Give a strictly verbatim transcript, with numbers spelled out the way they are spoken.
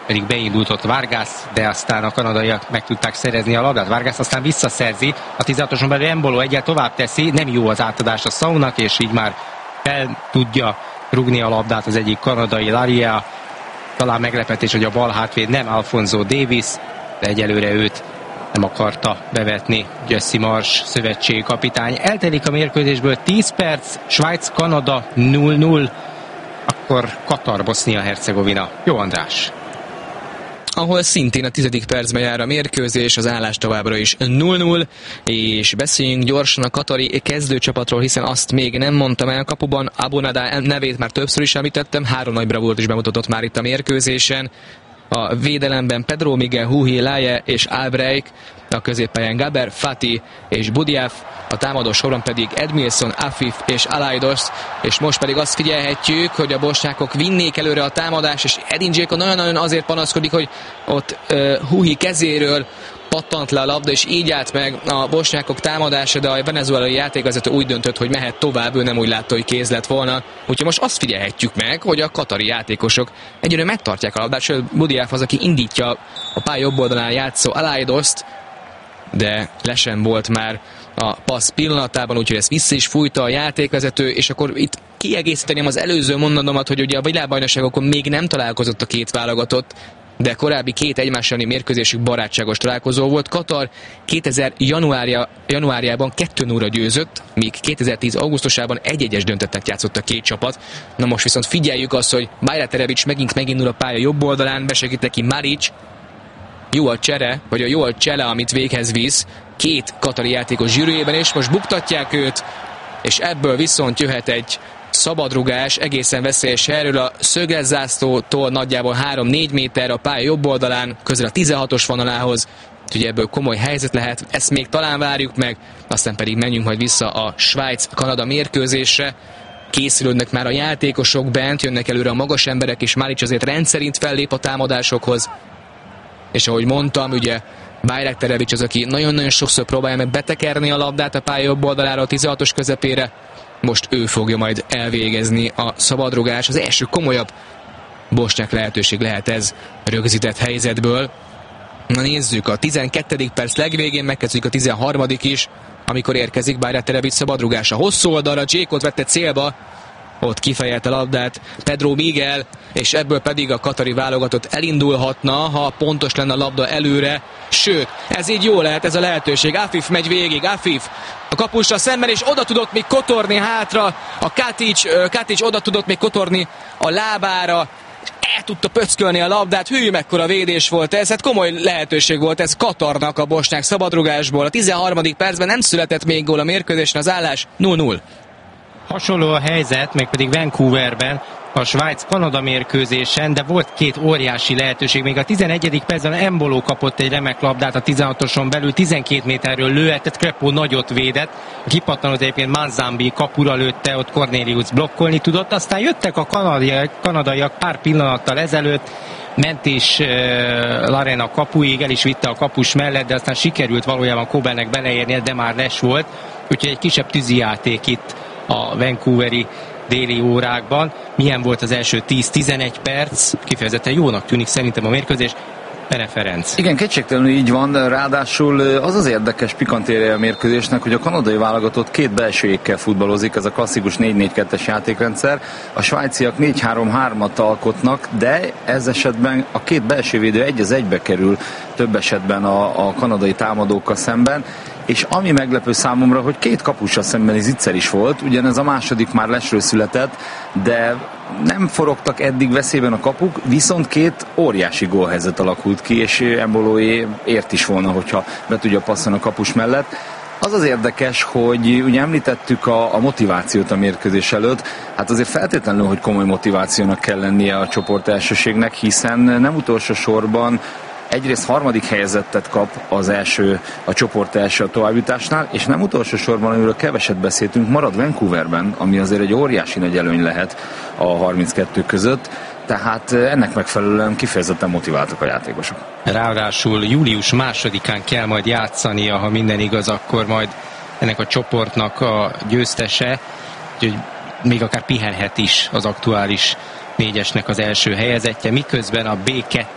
pedig beindult ott Vargas, de aztán a kanadaiak meg tudták szerezni a labdát. Vargas aztán visszaszerzi, a tizenhatoson belül Embolo egyel tovább teszi, nem jó az átadás a Saunak, és így már fel tudja rugni a labdát az egyik kanadai, Laria. Talán meglepetés, hogy a bal hátvéd nem Alfonso Davis, de egyelőre őt nem akarta bevetni Jesse Marsh szövetségi kapitány. Eltelik a mérkőzésből tíz perc, Svájc-Kanada nulla nulla, akkor Katar-Bosznia-Hercegovina. Jó, András! Ahol szintén a tizedik percben jár a mérkőzés, az állás továbbra is nulla nulla, és beszéljünk gyorsan a katari kezdőcsapatról, hiszen azt még nem mondtam el. Kapuban Abonada nevét már többször is említettem, három nagy bravúrt is bemutatott már itt a mérkőzésen. A védelemben Pedro Miguel, Huhi, Laie és Albrecht, a középpályán Gaber, Fati és Budiaf, a támadó soron pedig Edmilson, Afif és Alaidos, és most pedig azt figyelhetjük, hogy a bosnyákok vinnék előre a támadást, és Edin Dzeko nagyon-nagyon azért panaszkodik, hogy ott uh, Huhi kezéről pattant le a labda, és így állt meg a bosnyákok támadása, de a venezuelai játékvezető úgy döntött, hogy mehet tovább, ő nem úgy látta, hogy kéz lett volna. Úgyhogy most azt figyelhetjük meg, hogy a katari játékosok egyre megtartják a labdát, sőt Budiaf az, aki indítja a pálya jobb oldalán játszó Alaidoszt, de le sem volt már a passz pillanatában, úgyhogy ezt vissza is fújta a játékvezető, és akkor itt kiegészíteném az előző mondanomat, hogy ugye a világbajnokságokon még nem találkozott a két válogatott, de korábbi két egymás elleni mérkőzésük barátságos találkozó volt. Katar kétezer januárja, januárjában kettő nulla győzött, míg kétezer-tíz augusztusában egy-egyes döntettet játszott a két csapat. Na most viszont figyeljük azt, hogy Bajraterevic megint megindul a pálya jobb oldalán, besegít neki Maric, jó a csere, vagy a jó a csele, amit véghez visz két katari játékos zsűrűjében, és most buktatják őt, és ebből viszont jöhet egy szabadrugás, egészen veszélyes erről a szögletzászlótól nagyjából három-négy méter a pálya jobb oldalán, közel a tizenhatos vonalához, úgyhogy ebből komoly helyzet lehet, ezt még talán várjuk meg, aztán pedig menjünk majd vissza a Svájc-Kanada mérkőzésre. Készülődnek már a játékosok bent, jönnek előre a magas emberek, és Maric azért rendszerint fellép a támadásokhoz. És ahogy mondtam, ugye Bajraterevic az, aki nagyon-nagyon sokszor próbálja meg betekerni a labdát a pálya jobb oldalára a tizenhatos közepére. Most ő fogja majd elvégezni a szabadrugás. Az első komolyabb bosnyák lehetőség lehet ez rögzített helyzetből. Na nézzük, a tizenkettedik perc legvégén megkezdődik a tizenharmadik is, amikor érkezik Bajraterevic szabadrugása. Hosszú oldalra Dzekót vette célba, ott kifejelte a labdát Pedro Miguel, és ebből pedig a katari válogatott elindulhatna, ha pontos lenne a labda előre, sőt, ez így jó lehet, ez a lehetőség. Afif megy végig, Afif a kapusra szemben, és oda tudott még kotorni hátra, a Katic, Katic oda tudott még kotorni a lábára, el tudta pöckölni a labdát, hű, mekkora védés volt ez, hát komoly lehetőség volt ez Katarnak a bosnyák szabadrugásból. A tizenharmadik percben nem született még gól a mérkőzésen, az állás nulla nulla. Hasonló a helyzet, mégpedig Vancouverben, a Svájc-Kanada mérkőzésen, de volt két óriási lehetőség. Még a tizenegyedik percben Embolo kapott egy remek labdát a tizenhatoson belül, tizenkét méterről lőhetett, Crepeau nagyot védett, a kipattanót egyébként Manzambi kapura lőtte, ott Cornelius blokkolni tudott, aztán jöttek a kanadiak, kanadaiak pár pillanattal ezelőtt, ment is uh, Laren a kapuig, el is vitte a kapus mellett, de aztán sikerült valójában Cobennek beleérni, de már les volt, úgyhogy egy kisebb tűzijáték itt a vancouveri déli órákban. Milyen volt az első tíz-tizenegy perc? Kifejezetten jónak tűnik szerintem a mérkőzés. Pene Ferenc. Igen, kétségtelenül így van, ráadásul az az érdekes pikantériája a mérkőzésnek, hogy a kanadai válogatott két belsőjékkel futballozik, ez a klasszikus négy négy kettes játékrendszer, a svájciak négy három hármat alkotnak, de ez esetben a két belsővédő egy az egybe kerül több esetben a, a kanadai támadókkal szemben, és ami meglepő számomra, hogy két kapussal szembeni zicser is volt, ugyanez a második már lesről született, de nem forogtak eddig veszélyben a kapuk, viszont két óriási gólhelyzet alakult ki, és Emboloé ért is volna, hogyha be tudja passzolni a kapus mellett. Az az érdekes, hogy ugye említettük a, a motivációt a mérkőzés előtt, hát azért feltétlenül, hogy komoly motivációnak kell lennie a csoport elsőségnek, hiszen nem utolsó sorban egyrészt harmadik helyezettet kap az első, a csoport első a továbbjutásnál, és nem utolsó sorban, amiről keveset beszéltünk, marad Vancouverben, ami azért egy óriási nagy előny lehet a harminckettő között, tehát ennek megfelelően kifejezetten motiváltak a játékosok. Ráadásul július másodikán kell majd játszania, ha minden igaz, akkor majd ennek a csoportnak a győztese, úgyhogy még akár pihenhet is az aktuális négyesnek az első helyezettje, miközben a bé kettő